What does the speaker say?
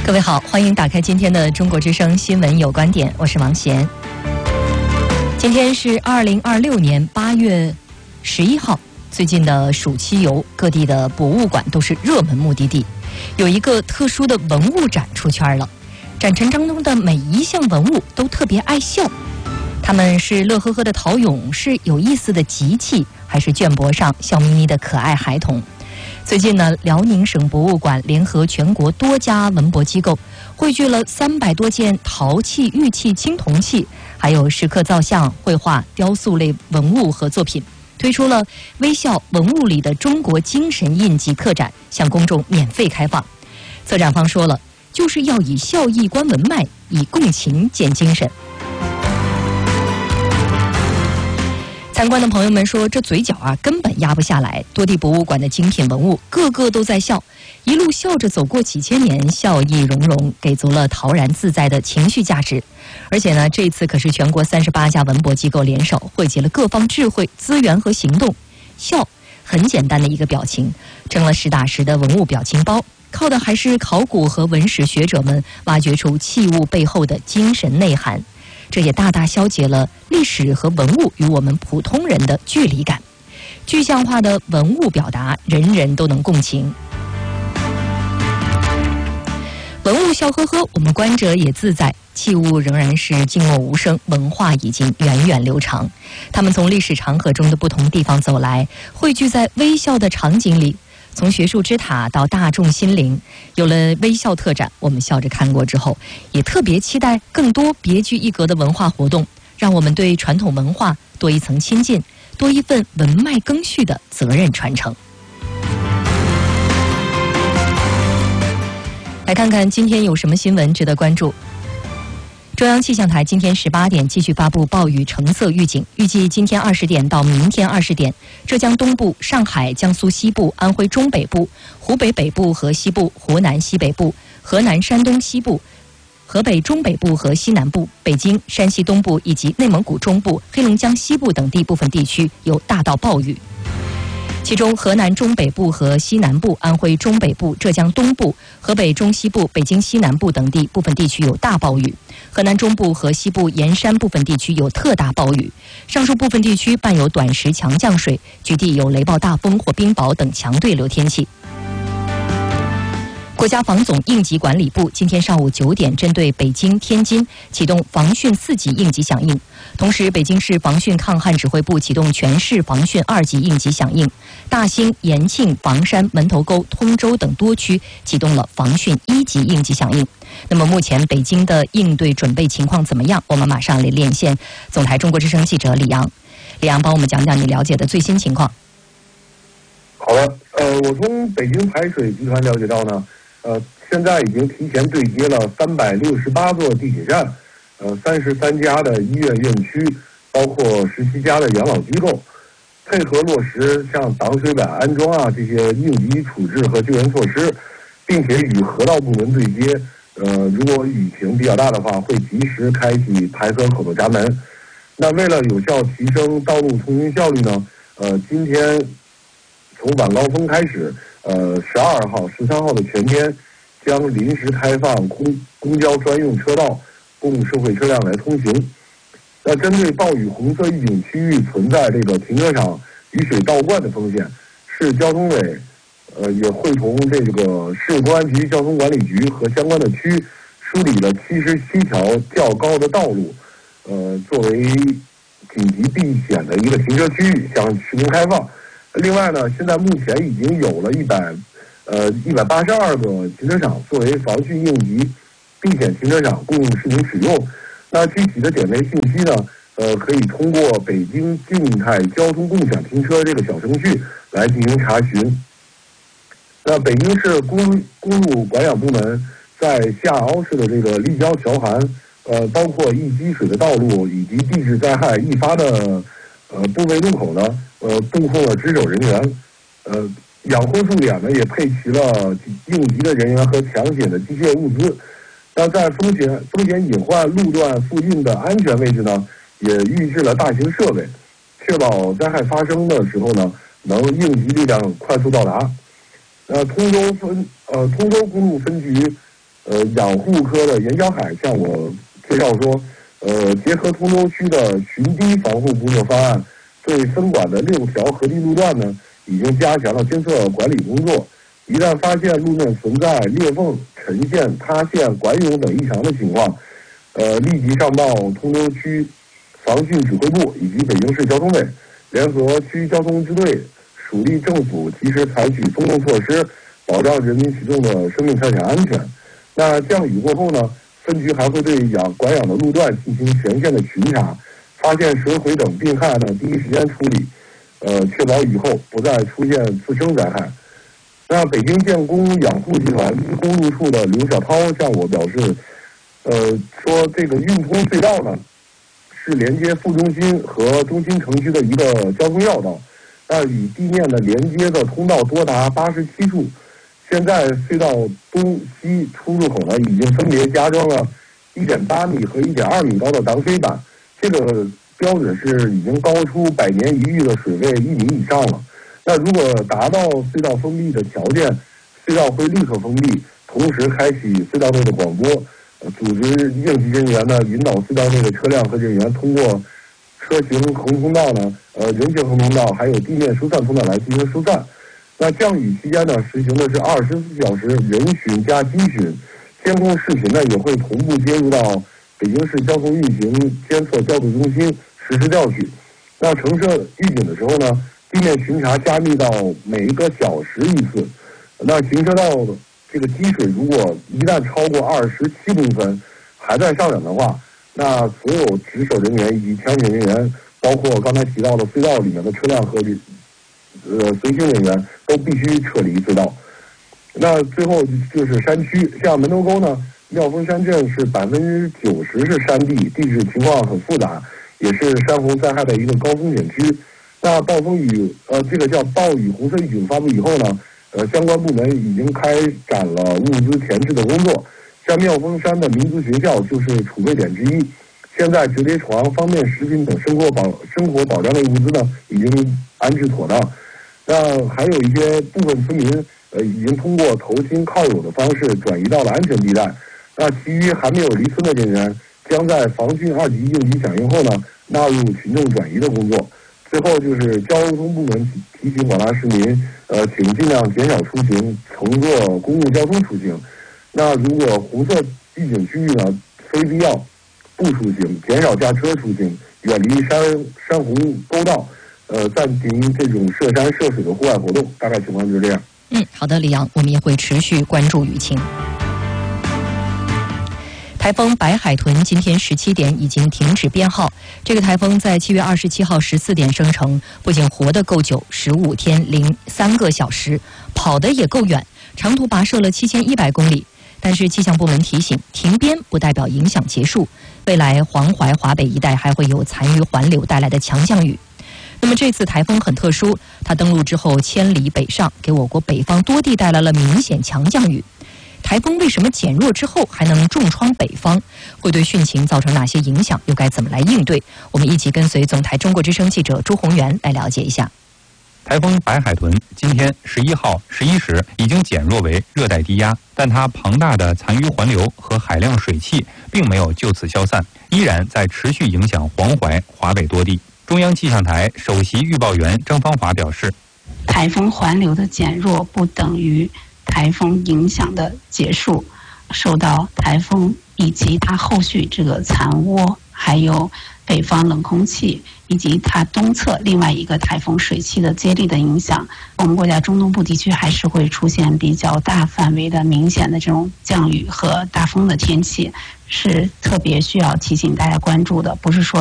各位好，欢迎打开今天的中国之声新闻有观点，我是王贤。今天是2026年8月11号，最近的暑期游，各地的博物馆都是热门目的地。有一个特殊的文物展出圈了，展陈当中的每一项文物都特别爱笑，他们是乐呵呵的陶俑，是有意思的集器，还是绢帛上笑眯眯的可爱孩童。最近呢，辽宁省博物馆联合全国多家文博机构，汇聚了300多件陶器、玉器、青铜器，还有石刻造像、绘画、雕塑类文物和作品，推出了微笑文物里的中国精神印记客展，向公众免费开放。策展方说了，就是要以笑意观文脉，以共情见精神。参观的朋友们说，这嘴角根本压不下来，多地博物馆的精品文物个个都在笑，一路笑着走过几千年，笑意融融，给足了陶然自在的情绪价值。而且呢，这次可是全国38家文博机构联手，汇集了各方智慧、资源和行动。笑很简单的一个表情，成了实打实的文物表情包，靠的还是考古和文史学者们挖掘出器物背后的精神内涵。这也大大消解了历史和文物与我们普通人的距离感。具象化的文物表达，人人都能共情。文物笑呵呵，我们观者也自在。器物仍然是静默无声，文化已经源远流长。他们从历史长河中的不同地方走来，汇聚在微笑的场景里。从学术之塔到大众心灵，有了微笑特展，我们笑着看过之后，也特别期待更多别具一格的文化活动，让我们对传统文化多一层亲近，多一份文脉更续的责任传承。来看看今天有什么新闻值得关注。中央气象台今天18点继续发布暴雨橙色预警，预计今天20点到明天20点，浙江东部、上海、江苏西部、安徽中北部、湖北北部和西部、湖南西北部、河南、山东西部、河北中北部和西南部、北京、山西东部以及内蒙古中部、黑龙江西部等地部分地区有大到暴雨。其中河南中北部和西南部、安徽中北部、浙江东部、河北中西部、北京西南部等地部分地区有大暴雨，河南中部和西部沿山部分地区有特大暴雨，上述部分地区伴有短时强降水，局地有雷暴大风或冰雹等强对流天气。国家防总应急管理部今天上午9点针对北京、天津启动防汛4级应急响应，同时北京市防汛抗旱指挥部启动全市防汛2级应急响应，大兴、延庆、房山、门头沟、通州等多区启动了防汛1级应急响应。那么目前北京的应对准备情况怎么样？我们马上来连线总台中国之声记者李阳。李阳，帮我们讲讲你了解的最新情况。 好的，我从北京排水集团了解到呢，现在已经提前对接了368座地铁站，33家的医院院区，包括17家的养老机构，配合落实像挡水板安装这些应急处置和救援措施，并且与河道部门对接。如果雨情比较大的话，会及时开启排河口的闸门。那为了有效提升道路通行效率呢，今天从晚高峰开始，12号、13号的全天将临时开放公交专用车道，供社会车辆来通行。那针对暴雨红色预警区域存在这个停车场雨水倒灌的风险，市交通委也会同这个市公安局交通管理局和相关的区梳理了77条较高的道路，作为紧急避险的一个停车区域向市民开放。另外呢，现在目前已经有了182个停车场作为防汛应急避险停车场供市民使用。那具体的点位信息呢，可以通过北京静态交通共享停车这个小程序来进行查询。那北京市公路管养部门在下凹市的这个立交桥涵，包括易积水的道路以及地质灾害易发的部位路口呢，动控了值守人员，养护驻点呢也配齐了应急的人员和抢险的机械物资。那在风险隐患路段附近的安全位置呢，也预置了大型设备，确保灾害发生的时候呢，能应急力量快速到达。通州公路分局养护科的严小海向我介绍说，结合通州区的巡堤防护工作方案，对分管的6条河堤路段呢，已经加强了监测管理工作。一旦发现路面存在裂缝、沉陷、塌陷、管涌等异常的情况，立即上报通州区防汛指挥部以及北京市交通委，联合区交通支队、属地政府及时采取风控措施，保障人民群众的生命财产安全。那降雨过后呢，分局还会对管养的路段进行全线的巡查，发现蛇毁等病害呢，第一时间处理，确保以后不再出现次生灾害。那北京建工养护集团公路处的刘小涛向我表示，说这个运通隧道呢，是连接副中心和中心城区的一个交通要道，那与地面的连接的通道多达87处。现在隧道东西出入口呢，已经分别加装了1.8米和1.2米高的挡水板，这个标准是已经高出100年一遇的水位1米以上了。那如果达到隧道封闭的条件，隧道会立刻封闭，同时开启隧道内的广播，组织应急人员呢引导隧道内的车辆和人员通过车行横通道呢、人行横通道还有地面疏散通道来进行疏散。那降雨期间呢，实行的是24小时人巡加机巡，监控视频呢也会同步接入到北京市交通运行监测调度中心实时调取。那城市预警的时候呢，地面巡查加密到每1个小时1次。那行车道这个积水如果一旦超过27公分还在上涨的话，那所有值守人员以及调解人员，包括刚才提到的隧道里面的车辆和随行人员都必须撤离隧道。那最后就是山区，像门头沟呢，妙峰山镇是90%是山地，地质情况很复杂，也是山洪灾害的一个高风险区。那暴风雨这个叫暴雨红色预警发布以后呢，相关部门已经开展了物资填制的工作。像妙峰山的民族学校就是储备点之一，现在折叠床、方便食品等生活保障类物资呢已经安置妥当。那还有一些部分村民已经通过投亲靠友的方式转移到了安全地带。那其余还没有离村的人员将在防汛2级应急响应后呢纳入群众转移的工作。最后就是交通部门提醒广大市民，请尽量减少出行，乘坐公共交通出行。那如果红色预警区域呢，非必要不出行，减少驾车出行，远离山洪沟道，暂停这种涉山涉水的户外活动。大概情况就是这样。 好的，李阳，我们也会持续关注雨情。台风白海豚今天17点已经停止编号。这个台风在7月27号14点生成，不仅活得够久，15天03个小时，跑得也够远，长途跋涉了7100公里。但是气象部门提醒，停编不代表影响结束，未来黄淮、华北一带还会有残余环流带来的强降雨。那么这次台风很特殊，它登陆之后千里北上，给我国北方多地带来了明显强降雨。台风为什么减弱之后还能重创北方？会对汛情造成哪些影响？又该怎么来应对？我们一起跟随总台中国之声记者朱宏元来了解一下。 台风白海豚今天11号11时已经减弱为热带低压，但它庞大的残余环流和海量水汽并没有就此消散，依然在持续影响黄淮、华北多地。中央气象台首席预报员张芳华表示， 台风环流的减弱不等于台风影响的结束，受到台风以及它后续这个残涡，还有北方冷空气以及它东侧另外一个台风水汽的接力的影响，我们国家中东部地区还是会出现比较大范围的明显的这种降雨和大风的天气，是特别需要提醒大家关注的，不是说